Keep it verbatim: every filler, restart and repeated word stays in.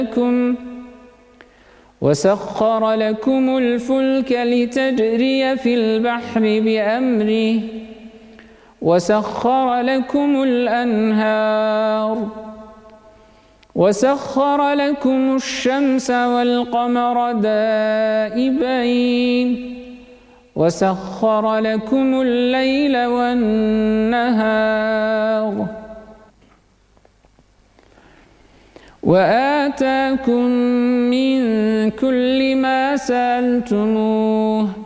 لكم وسخر لكم الفلك لتجري في البحر بأمره وسخر لكم الأنهار وسخر لكم الشمس والقمر دائبين وسخر لكم الليل والنهار وآتاكم من كل ما سألتموه